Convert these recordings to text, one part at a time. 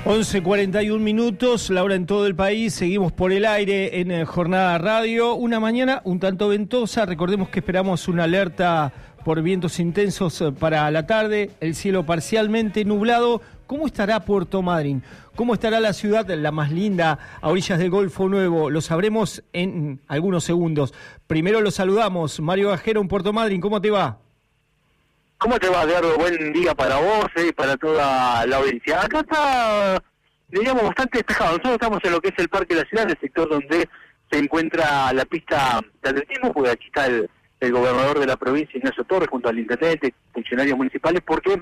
11:41, la hora en todo el país. Seguimos por el aire en Jornada Radio. Una mañana un tanto ventosa. Recordemos que esperamos una alerta por vientos intensos para la tarde. El cielo parcialmente nublado. ¿Cómo estará Puerto Madryn? ¿Cómo estará la ciudad, la más linda, a orillas del Golfo Nuevo? Lo sabremos en algunos segundos. Primero lo saludamos. Mario Gajero en Puerto Madryn. ¿Cómo te va? ¿Cómo te va, Eduardo? Buen día para vos y para toda la audiencia. Acá está, diríamos, bastante despejado. Nosotros estamos en lo que es el Parque de la Ciudad, el sector donde se encuentra la pista de atletismo, porque aquí está el gobernador de la provincia, Ignacio Torres, junto al intendente, funcionarios municipales, porque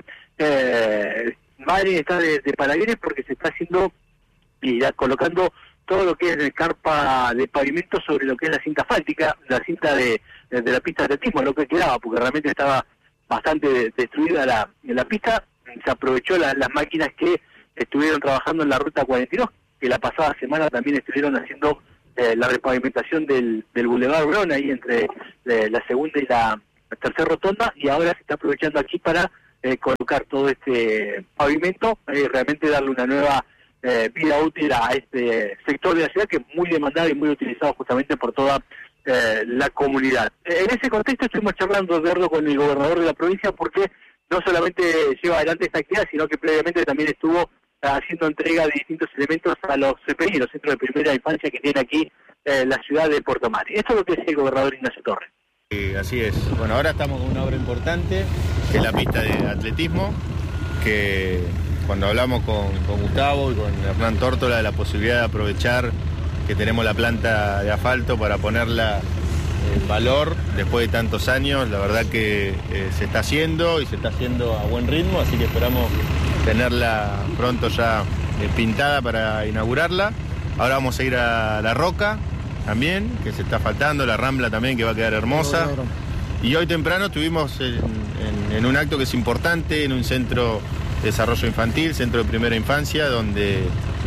Madryn está de parabienes porque se está haciendo y ya colocando todo lo que es de carpa de pavimento sobre lo que es la cinta asfáltica, la cinta de la pista de atletismo, lo que quedaba, porque realmente estaba bastante destruida la pista. Se aprovechó las máquinas que estuvieron trabajando en la ruta 42, que la pasada semana también estuvieron haciendo la repavimentación del Boulevard Bron, ahí entre la segunda y la tercera rotonda, y ahora se está aprovechando aquí para colocar todo este pavimento, realmente darle una nueva vida útil a este sector de la ciudad que es muy demandado y muy utilizado justamente por toda la comunidad. En ese contexto estuvimos charlando, Eduardo, con el gobernador de la provincia, porque no solamente lleva adelante esta actividad, sino que previamente también estuvo haciendo entrega de distintos elementos a los CPI, los centros de primera infancia que tiene aquí la ciudad de Puerto Madryn. Esto es lo que decía el gobernador Ignacio Torres. Así es. Bueno, ahora estamos con una obra importante, que es la pista de atletismo, que cuando hablamos con Gustavo y con Hernán Tórtola de la posibilidad de aprovechar que tenemos la planta de asfalto para ponerla en valor después de tantos años, la verdad que se está haciendo y se está haciendo a buen ritmo, así que esperamos tenerla pronto ya pintada para inaugurarla. Ahora vamos a ir a La Roca también, que se está asfaltando, la Rambla también, que va a quedar hermosa. Y hoy temprano estuvimos en un acto que es importante, en un centro de desarrollo infantil, centro de primera infancia, donde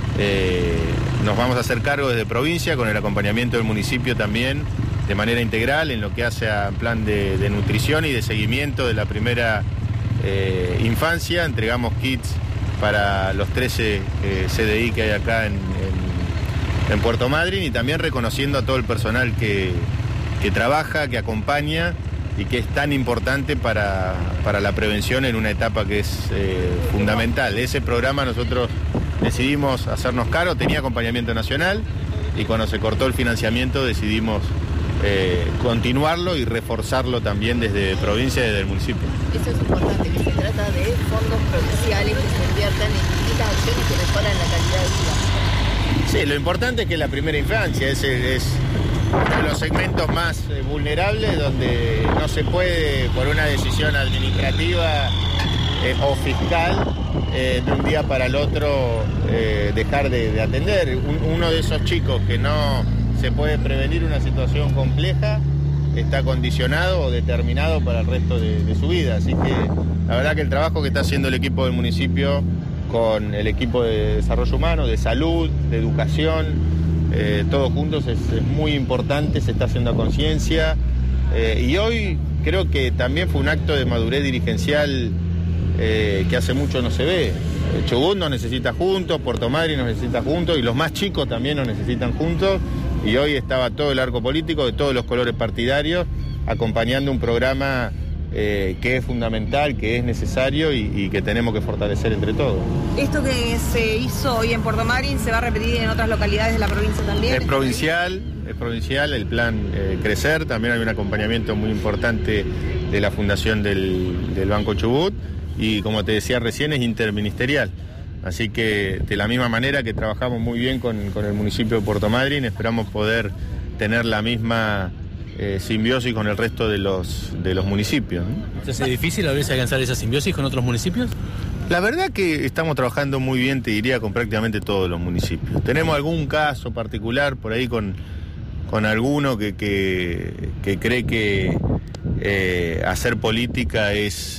nos vamos a hacer cargo desde provincia, con el acompañamiento del municipio también, de manera integral, en lo que hace a plan de nutrición y de seguimiento de la primera infancia. Entregamos kits para los 13 CDI que hay acá en Puerto Madryn, y también reconociendo a todo el personal que trabaja, que acompaña y que es tan importante para la prevención en una etapa que es fundamental. Ese programa nosotros decidimos hacernos cargo, tenía acompañamiento nacional, y cuando se cortó el financiamiento decidimos continuarlo y reforzarlo también desde provincia y desde el municipio. Eso es importante, que se trata de fondos provinciales que se inviertan en distintas acciones que mejoran la calidad de vida. Sí, lo importante es que la primera infancia es uno de los segmentos más vulnerables, donde no se puede, por una decisión administrativa o fiscal, de un día para el otro dejar de atender. Uno de esos chicos que no se puede prevenir una situación compleja está condicionado o determinado para el resto de su vida. Así que la verdad que el trabajo que está haciendo el equipo del municipio con el equipo de desarrollo humano, de salud, de educación, todos juntos es muy importante, se está haciendo a conciencia, y hoy creo que también fue un acto de madurez dirigencial que hace mucho no se ve. Chubut nos necesita juntos, Puerto Madryn nos necesita juntos, y los más chicos también nos necesitan juntos, y hoy estaba todo el arco político de todos los colores partidarios acompañando un programa que es fundamental, que es necesario y que tenemos que fortalecer entre todos. ¿Esto que se hizo hoy en Puerto Madryn se va a repetir en otras localidades de la provincia también? Es provincial el plan Crecer. También hay un acompañamiento muy importante de la fundación del Banco Chubut, y como te decía recién, es interministerial. Así que de la misma manera que trabajamos muy bien con el municipio de Puerto Madryn, esperamos poder tener la misma simbiosis con el resto de los municipios, ¿no? ¿Es difícil a veces alcanzar esa simbiosis con otros municipios? La verdad que estamos trabajando muy bien, te diría, con prácticamente todos los municipios. Tenemos algún caso particular por ahí con alguno que cree que hacer política es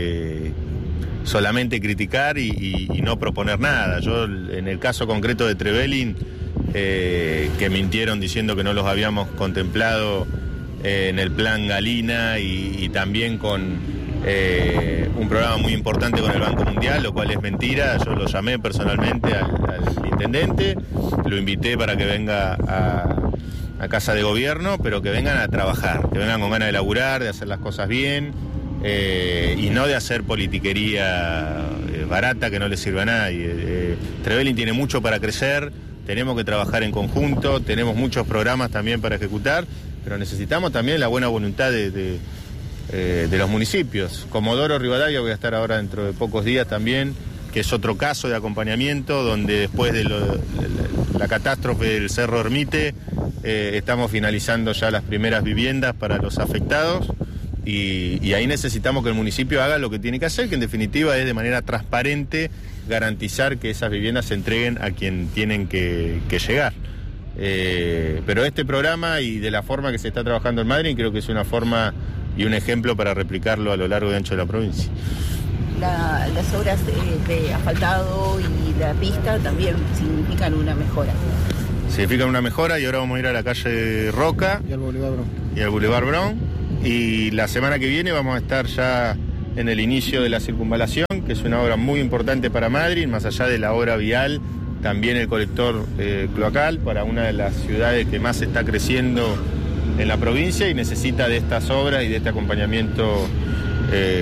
solamente criticar y no proponer nada. Yo, en el caso concreto de Trevelin, que mintieron diciendo que no los habíamos contemplado en el plan Galina, y también con un programa muy importante con el Banco Mundial, lo cual es mentira. Yo lo llamé personalmente al intendente, lo invité para que venga a Casa de Gobierno, pero que vengan a trabajar, que vengan con ganas de laburar, de hacer las cosas bien, y no de hacer politiquería barata que no le sirve a nadie. Trevelin tiene mucho para crecer, tenemos que trabajar en conjunto, tenemos muchos programas también para ejecutar, pero necesitamos también la buena voluntad de los municipios. Comodoro Rivadavia, voy a estar ahora dentro de pocos días también, que es otro caso de acompañamiento, donde después de la catástrofe del Cerro Ermite, estamos finalizando ya las primeras viviendas para los afectados, y ahí necesitamos que el municipio haga lo que tiene que hacer, que en definitiva es de manera transparente garantizar que esas viviendas se entreguen a quien tienen que llegar. Pero este programa, y de la forma que se está trabajando en Madrid, creo que es una forma y un ejemplo para replicarlo a lo largo y ancho de la provincia. Las obras de asfaltado y la pista también significan una mejora. Significan una mejora, y ahora vamos a ir a la calle Roca Y al Boulevard Brown. y al Boulevard Brown, y la semana que viene vamos a estar ya en el inicio de la circunvalación, que es una obra muy importante para Madrid, más allá de la obra vial, también el colector cloacal para una de las ciudades que más está creciendo en la provincia y necesita de estas obras y de este acompañamiento